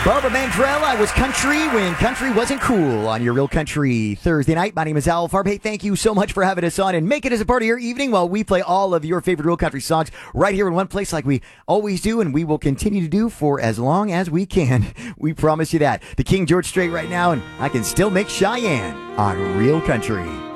Barbara Mandrell, was country when country wasn't cool on your Real Country Thursday night. My name is Al Farb. Hey, thank you so much for having us on and make it as a part of your evening while we play all of your favorite Real Country songs right here in one place like we always do, and we will continue to do for as long as we can. We promise you that. The King George Strait right now, and I Can Still Make Cheyenne on Real Country.